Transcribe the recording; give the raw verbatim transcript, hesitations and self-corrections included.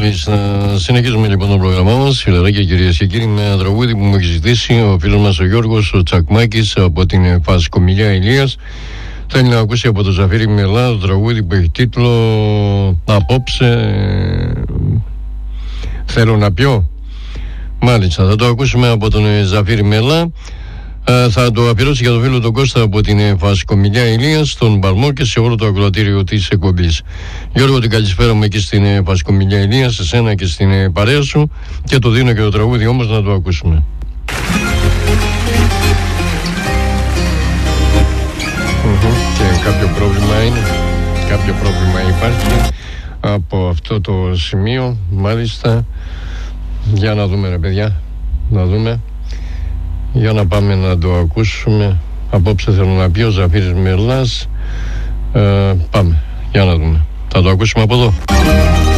Μάλιστα, συνεχίζουμε λοιπόν το πρόγραμμά μας, φιλαράκια κυρίες και κύριοι, με ένα τραγούδι που μου έχει ζητήσει ο φίλος μας ο Γιώργος ο Τσακμάκης από την Φασκομιλιά Ηλίας. Θέλει να ακούσει από το Ζαφύρι Μελά το τραγούδι που έχει τίτλο «Απόψε θέλω να πιω». Μάλιστα, θα το ακούσουμε από τον Ζαφύρι Μελά. Uh, θα το αφιερώσει για τον φίλο τον Κώστα από την Φασκομιλιά Ηλίας, στον Παλμό και σε όλο το ακροατήριο της εκπομπής. Γιώργο, την καλησπέρα μου εκεί στην Φασκομιλιά Ηλίας, σε σένα και στην παρέα σου, και το δίνω και το τραγούδι όμως να το ακούσουμε. Uh-huh. Και κάποιο πρόβλημα είναι, κάποιο πρόβλημα υπάρχει από αυτό το σημείο, μάλιστα. Για να δούμε ρε παιδιά, να δούμε. Για να πάμε να το ακούσουμε. Απόψε θέλω να πει ο Ζαφύρης Μελάς. ε, Πάμε, για να δούμε. Θα το ακούσουμε από εδώ.